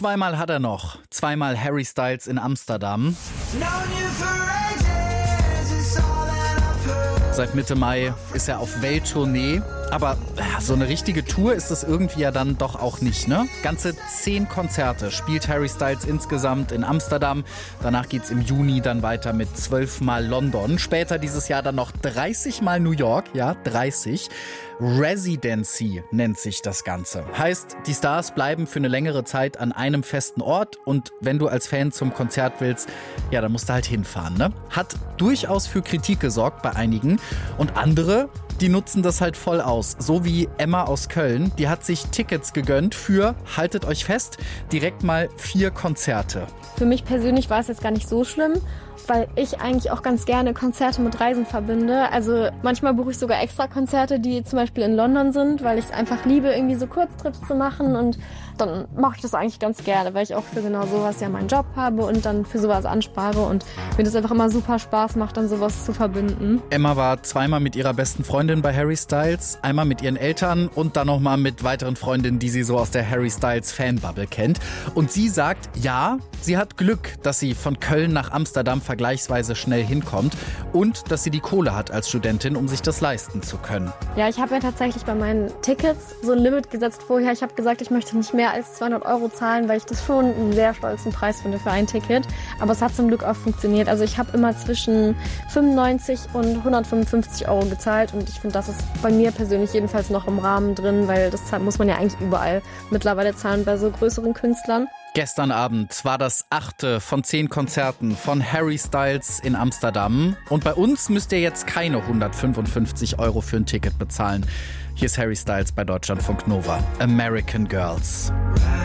zweimal hat er noch. Zweimal Harry Styles in Amsterdam. Seit Mitte Mai ist er auf Welttournee. Aber so eine richtige Tour ist das irgendwie ja dann doch auch nicht, ne? Ganze 10 Konzerte spielt Harry Styles insgesamt in Amsterdam. Danach geht's im Juni dann weiter mit 12 Mal London. Später dieses Jahr dann noch 30 Mal New York. Ja, 30. Residency nennt sich das Ganze. Heißt, die Stars bleiben für eine längere Zeit an einem festen Ort. Und wenn du als Fan zum Konzert willst, ja, dann musst du halt hinfahren, ne? Hat durchaus für Kritik gesorgt bei einigen. Und andere, die nutzen das halt voll aus. So wie Emma aus Köln. Die hat sich Tickets gegönnt für, haltet euch fest, direkt mal 4 Konzerte. Für mich persönlich war es jetzt gar nicht so schlimm, weil ich eigentlich auch ganz gerne Konzerte mit Reisen verbinde. Also manchmal buche ich sogar extra Konzerte, die zum Beispiel in London sind, weil ich es einfach liebe, irgendwie so Kurztrips zu machen. Und dann mache ich das eigentlich ganz gerne, weil ich auch für genau sowas ja meinen Job habe und dann für sowas anspare. Und mir das einfach immer super Spaß macht, dann sowas zu verbinden. Emma war 2-mal mit ihrer besten Freundin bei Harry Styles, einmal mit ihren Eltern und dann nochmal mit weiteren Freundinnen, die sie so aus der Harry Styles Fanbubble kennt. Und sie sagt, ja, sie hat Glück, dass sie von Köln nach Amsterdam vergleichsweise schnell hinkommt und dass sie die Kohle hat als Studentin, um sich das leisten zu können. Ja, ich habe mir tatsächlich bei meinen Tickets so ein Limit gesetzt vorher. Ich habe gesagt, ich möchte nicht mehr als 200 € zahlen, weil ich das schon einen sehr stolzen Preis finde für ein Ticket. Aber es hat zum Glück auch funktioniert. Also ich habe immer zwischen 95 und 155 € gezahlt und ich finde, das ist bei mir persönlich jedenfalls noch im Rahmen drin, weil das muss man ja eigentlich überall mittlerweile zahlen bei so größeren Künstlern. Gestern Abend war das 8. von 10 Konzerten von Harry Styles in Amsterdam. Und bei uns müsst ihr jetzt keine 155 € für ein Ticket bezahlen. Hier ist Harry Styles bei Deutschlandfunk Nova. American Girls.